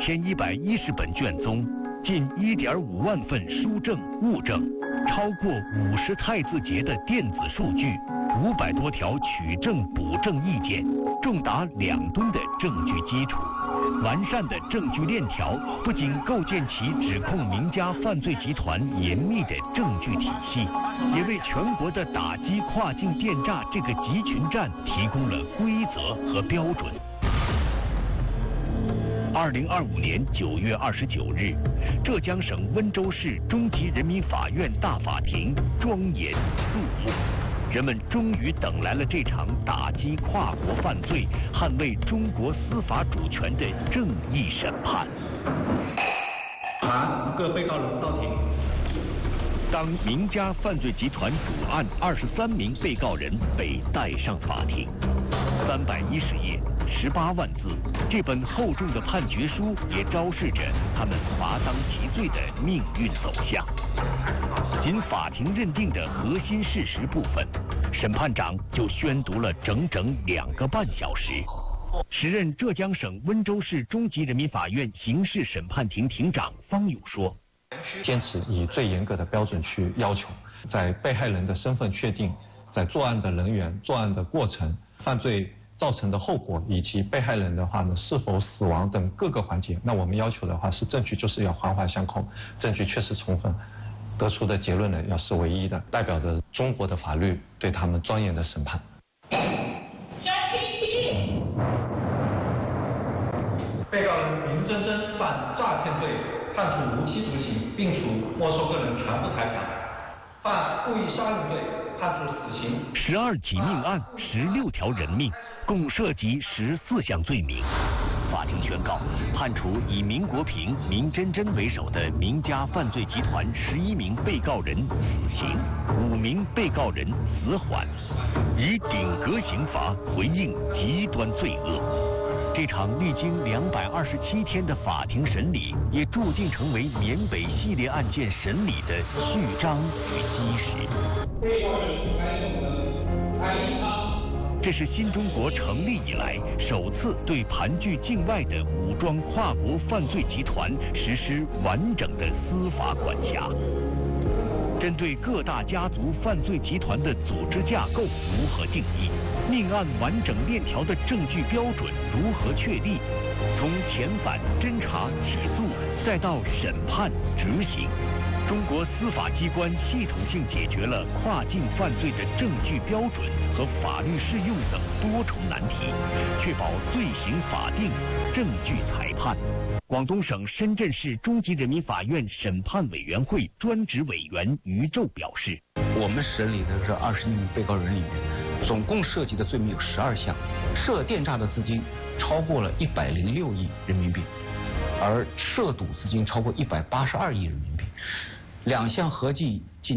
6110本卷宗，近1.5万份书证物证，超过50太字节的电子数据，500多条取证补证意见，重达2吨的证据基础。完善的证据链条不仅构建起指控名家犯罪集团严密的证据体系，也为全国的打击跨境电诈这个集群战提供了规则和标准。2025年9月29日，浙江省温州市中级人民法院大法庭庄严肃穆。人们终于等来了这场打击跨国犯罪、捍卫中国司法主权的正义审判。 传各被告人到庭。 当名家犯罪集团主案23名被告人被带上法庭，310页，18万字，这本厚重的判决书也昭示着他们罚当其罪的命运走向。仅法庭认定的核心事实部分，审判长就宣读了整整2个半小时。时任浙江省温州市中级人民法院刑事审判庭庭长方勇说：“ 坚持以最严格的标准去要求，在被害人的身份确定，在作案的人员、作案的过程、犯罪造成的后果以及被害人的话呢是否死亡等各个环节，那我们要求的话是证据就是要环环相扣，证据确实充分，得出的结论呢要是唯一的，代表着中国的法律对他们庄严的审判。” 被告人林真真犯诈骗罪，判处无期徒刑，并处没收个人全部财产；犯故意杀人罪，判处死刑。 12起命案，16条人命，共涉及14项罪名。法庭宣告，判处以明国平、明真真为首的名家犯罪集团11名被告人死刑，5名被告人死缓，以顶格刑罚回应极端罪恶。这场历经227天的法庭审理，也注定成为缅北系列案件审理的序章与基石。这是新中国成立以来首次对盘踞境外的武装跨国犯罪集团实施完整的司法管辖。针对各大家族犯罪集团的组织架构如何定义？命案完整链条的证据标准如何确立？从遣返、侦查、起诉，再到审判、执行，中国司法机关系统性解决了跨境犯罪的证据标准和法律适用等多重难题，确保罪行法定、证据裁判。广东省深圳市中级人民法院审判委员会专职委员于宙表示：“ 我们审理的这21名被告人里面，总共涉及的罪名有12项，涉电诈的资金超过了106亿人民币，而涉赌资金超过182亿人民币，2项合计近